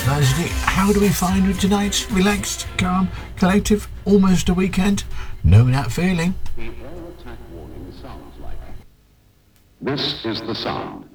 Thursday. How do we find you tonight? Relaxed, calm, collective, almost a weekend? Know that feeling? The air attack warning sounds like. This is the sound.